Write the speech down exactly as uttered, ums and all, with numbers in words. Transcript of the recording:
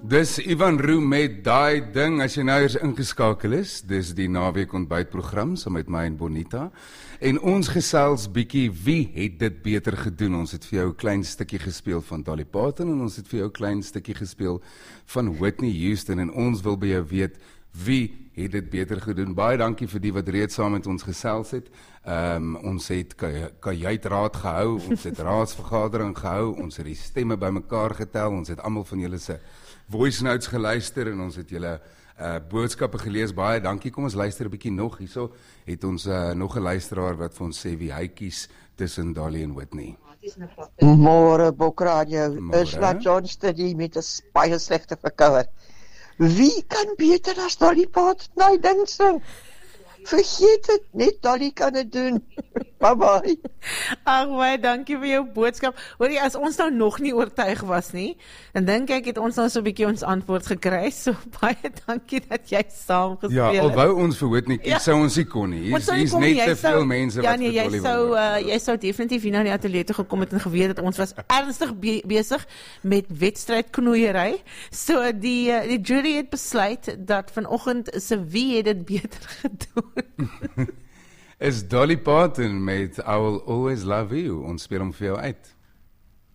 Dis Ivan Roux met daai ding, as jy nou eers ingeskakel is, dis die naweek ontbytprogram, saam met my en Bonita, en ons gesels bietjie, wie het dit beter gedoen? Ons het vir jou 'n klein stukkie gespeel van Dolly Parton, en ons het vir jou 'n klein stukkie gespeel van Whitney Houston, en ons wil by jou weet, wie het dit beter gedoen? Baie dankie vir die wat reeds saam met ons gesels het. Um, ons het kajuitraad gehou, ons het raadsvergadering gehou, ons het die stemme bymekaar getel, ons het almal van julle se voice notes geluister en ons het julle uh, boodskappe gelees. Baie dankie. Kom ons luister 'n bietjie nog. Hierso het ons uh, nog 'n luisteraar wat vir ons sê wie hy kies tussen Dolly en Whitney. Môre Bokradio, Ursula Johnston die met 'n baie slegte verkoue. Wie kan beter as Dolly Parton nou ding sing? Vergeet dit, net Dolly kan dit doen. Bye bye. Ag, baie dankie vir jou boodskap. Hoorie, as ons nou nog nie oortuig was nie, dan dink ek het ons nou so 'n bietjie ons antwoord gekry. So baie dankie dat jy saam gespeel het. Ja, al wou ons vir Whitney kies, ja. Sou ons nie kon nie. Hier is net te veel mense ja, wat nee, vir Dolly wil. Ja, nee, jy sou uh, jy sou definitief hier na die ateljee toe gekom het en geweet dat ons was ernstig be besig met wedstrydknoeiery. So die uh, die jury het besluit dat vanoggend se wie het dit beter gedoen. Is Dolly Parton met I Will Always Love You. Ons speel hom vir jou uit.